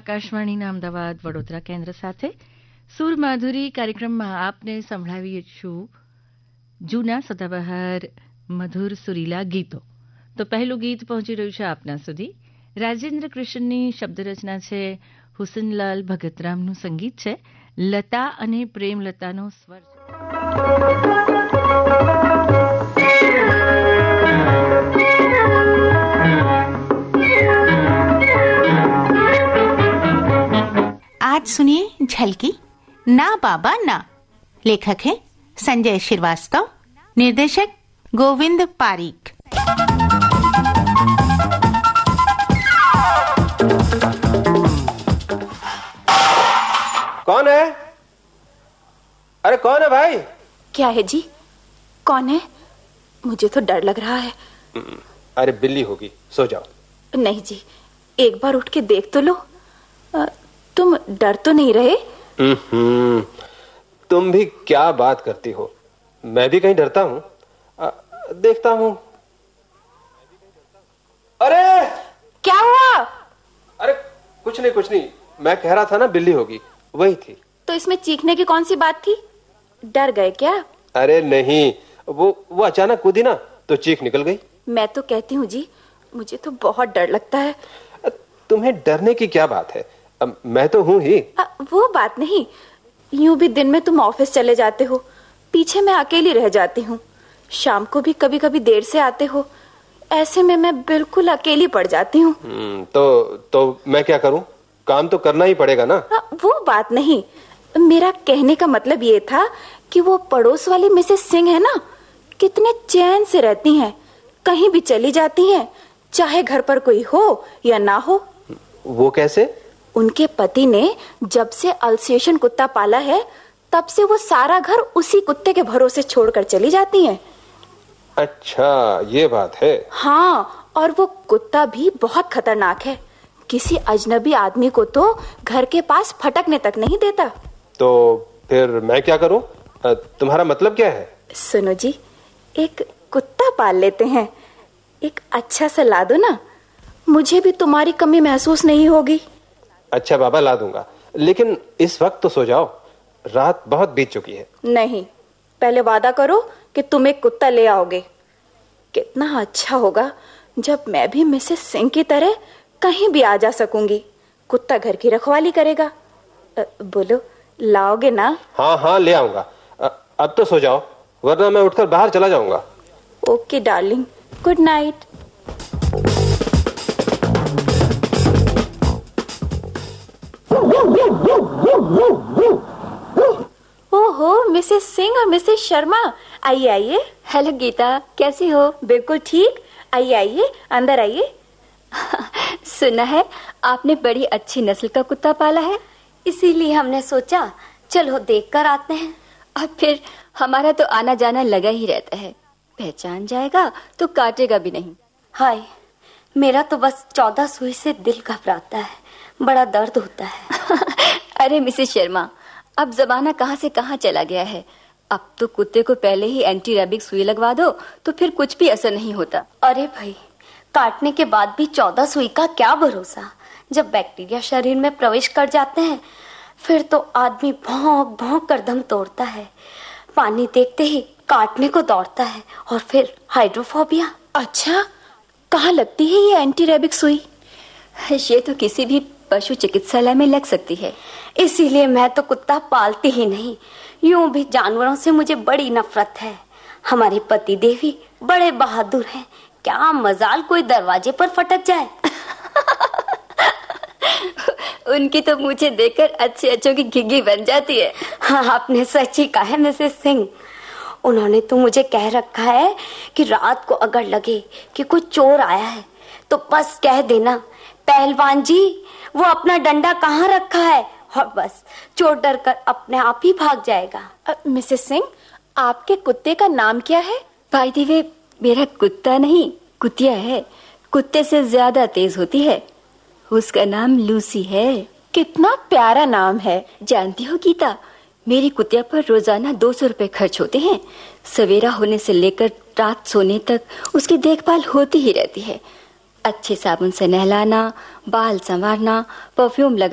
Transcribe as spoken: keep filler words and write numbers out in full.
આકાશવાણીના અમદાવાદ વડોદરા કેન્દ્ર સાથે સુર માધુરી કાર્યક્રમમાં આપને સંભળાવીશું જૂના સદાબહાર મધુર સુરીલા ગીતો. તો પહેલું ગીત પહોંચી રહ્યું છે આપના સુધી. રાજેન્દ્ર કૃષ્ણની શબ્દરચના છે, હુસનલાલ ભગતરામનું સંગીત છે, લતા અને પ્રેમલતાનો સ્વર છે. आज सुनिए झलकी ना बाबा ना. लेखक है संजय श्रीवास्तव, निर्देशक गोविंद पारीक. कौन है? अरे कौन है भाई? क्या है जी? कौन है? मुझे तो डर लग रहा है. अरे बिल्ली होगी, सो जाओ. नहीं जी, एक बार उठ के देख तो लो. तुम डर तो नहीं रहे? तुम भी क्या बात करती हो, मैं भी कहीं डरता हूँ? देखता हूँ. अरे क्या हुआ? अरे कुछ नहीं कुछ नहीं, मैं कह रहा था ना बिल्ली होगी, वही थी. तो इसमें चीखने की कौन सी बात थी? डर गए क्या? अरे नहीं, वो वो अचानक कूदी ना तो चीख निकल गई. मैं तो कहती हूँ जी, मुझे तो बहुत डर लगता है. तुम्हें डरने की क्या बात है, मैं तो हूँ ही. आ, वो बात नहीं, यूं भी दिन में तुम ऑफिस चले जाते हो, पीछे मैं अकेली रह जाती हूँ. शाम को भी कभी कभी देर से आते हो, ऐसे में मैं बिल्कुल अकेली पड़ जाती हूँ. तो तो मैं क्या करूँ, काम तो करना ही पड़ेगा ना. आ, वो बात नहीं, मेरा कहने का मतलब ये था कि वो पड़ोस वाली मिसेस सिंह है ना, कितने चैन से रहती हैं, कहीं भी चली जाती हैं, चाहे घर पर कोई हो या ना हो. वो कैसे? उनके पति ने जब से अल्सेशन कुत्ता पाला है, तब से वो सारा घर उसी कुत्ते के भरोसे छोड़कर चली जाती हैं. अच्छा, ये बात है. हाँ, और वो कुत्ता भी बहुत खतरनाक है. किसी अजनबी आदमी को तो घर के पास फटकने तक नहीं देता. तो फिर मैं क्या करूं? तुम्हारा मतलब क्या है? सुनो जी, एक कुत्ता पाल लेते हैं. एक अच्छा सा ला दो ना, मुझे भी तुम्हारी कमी महसूस नहीं होगी. अच्छा बाबा, ला दूंगा, लेकिन इस वक्त तो सो जाओ, रात बहुत बीत चुकी है. नहीं, पहले वादा करो कि तुम एक कुत्ता ले आओगे. कितना अच्छा होगा जब मैं भी मिसेस सिंह की तरह कहीं भी आ जा सकूंगी. कुत्ता घर की रखवाली करेगा. बोलो, लाओगे ना? हाँ हाँ, ले आऊंगा. अब तो सो जाओ, वरना मैं उठकर बाहर चला जाऊंगा. Okay darling, good night. ओहो, मिसेस सिंह और मिसेस शर्मा, आइए आइए. हेलो गीता, कैसी हो? बिल्कुल ठीक. आइए आइए, अंदर आइए. सुना है आपने बड़ी अच्छी नस्ल का कुत्ता पाला है, इसीलिए हमने सोचा चलो देख कर आते हैं. अब फिर हमारा तो आना जाना लगा ही रहता है, पहचान जाएगा तो काटेगा भी नहीं. हाय, मेरा तो बस चौदह सुई से दिल घबराता है, बड़ा दर्द होता है. अरे मिसेस शर्मा, अब जमाना कहाँ से कहाँ चला गया है. अब तो कुत्ते को पहले ही एंटी रेबिक सुई लगवा दो तो फिर कुछ भी असर नहीं होता. अरे भाई, काटने के बाद भी चौदह सुई का क्या भरोसा. जब बैक्टीरिया शरीर में प्रवेश कर जाते हैं फिर तो आदमी भौंक भौंक कर दम तोड़ता है. पानी देखते ही काटने को दौड़ता है, और फिर हाइड्रोफोबिया. अच्छा, कहाँ लगती है ये एंटी रेबिक सुई? ये तो किसी भी पशु चिकित्सालय में लग सकती है, इसीलिए मैं तो कुत्ता पालती ही नहीं. यूं भी जानवरों से मुझे बड़ी नफरत है. हमारे पति देवी बड़े बहादुर हैं, क्या मजाल कोई दरवाजे पर फटक जाए. उनकी तो मुझे देखकर अच्छे अच्छों की घिघी बन जाती है. हाँ, आपने सच ही कहा है मिसेस सिंह. उन्होंने तो मुझे कह रखा है कि रात को अगर लगे कि कोई चोर आया है तो बस कह देना, पहलवान जी वो अपना डंडा कहाँ रखा है, और बस चोर डर कर अपने आप ही भाग जाएगा. मिसेस सिंह, आपके कुत्ते का नाम क्या है? भाई दीवे, मेरा कुत्ता नहीं कुतिया है, कुत्ते से ज्यादा तेज होती है. उसका नाम लूसी है. कितना प्यारा नाम है. जानती हो गीता, मेरी कुतिया पर रोजाना दो सौ रुपए खर्च होते हैं. सवेरा होने से लेकर रात सोने तक उसकी देखभाल होती ही रहती है. अच्छे साबुन से नहलाना, बाल संवारना, परफ्यूम लगा